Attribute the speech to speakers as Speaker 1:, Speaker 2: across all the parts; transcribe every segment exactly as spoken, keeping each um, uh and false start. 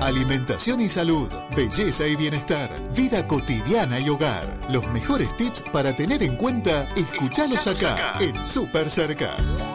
Speaker 1: Alimentación y salud, belleza y bienestar, vida cotidiana y hogar. Los mejores tips para tener en cuenta, escuchalos acá en Súper Cerca.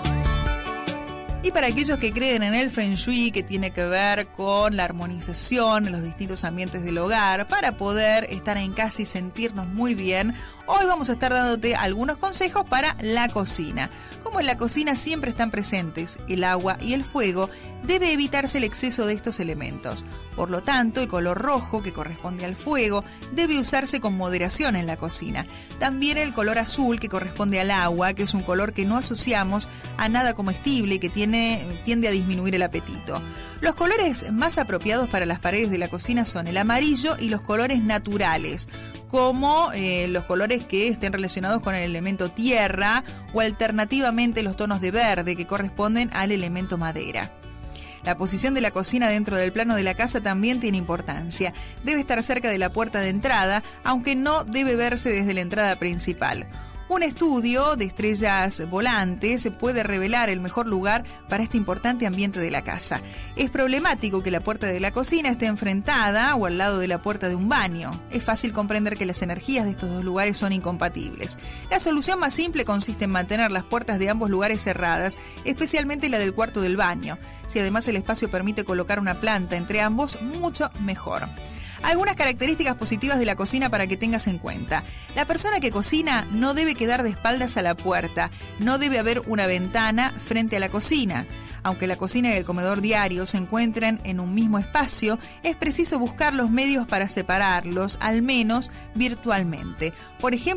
Speaker 2: Y para aquellos que creen en el Feng Shui, que tiene que ver con la armonización en los distintos ambientes del hogar, para poder estar en casa y sentirnos muy bien, hoy vamos a estar dándote algunos consejos para la cocina. Como en la cocina siempre están presentes el agua y el fuego, debe evitarse el exceso de estos elementos. Por lo tanto, el color rojo, que corresponde al fuego, debe usarse con moderación en la cocina. También el color azul, que corresponde al agua, que es un color que no asociamos a nada comestible y que tiene, tiende a disminuir el apetito. Los colores más apropiados para las paredes de la cocina son el amarillo y los colores naturales, como eh, los colores que estén relacionados con el elemento tierra o alternativamente los tonos de verde que corresponden al elemento madera. La posición de la cocina dentro del plano de la casa también tiene importancia. Debe estar cerca de la puerta de entrada, aunque no debe verse desde la entrada principal. Un estudio de estrellas volantes puede revelar el mejor lugar para este importante ambiente de la casa. Es problemático que la puerta de la cocina esté enfrentada o al lado de la puerta de un baño. Es fácil comprender que las energías de estos dos lugares son incompatibles. La solución más simple consiste en mantener las puertas de ambos lugares cerradas, especialmente la del cuarto del baño. Si además el espacio permite colocar una planta entre ambos, mucho mejor. Algunas características positivas de la cocina para que tengas en cuenta. La persona que cocina no debe quedar de espaldas a la puerta, no debe haber una ventana frente a la cocina. Aunque la cocina y el comedor diario se encuentran en un mismo espacio, es preciso buscar los medios para separarlos, al menos virtualmente. Por ejemplo,